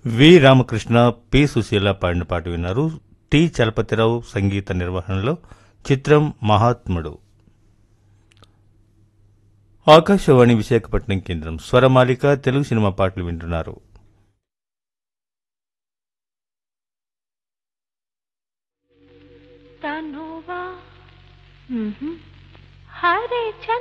వి Ramakrishna, P Susheela పాడిన పాట విన్నారు. టి చలపతిరావు సంగీత నిర్వహణలో. చిత్రం మహాత్ముడు. ఆకాశవాణి విశాఖపట్నం కేంద్రం స్వరమాలిక తెలుగు సినిమా పాటలు వింటున్నారు. తనువా హరే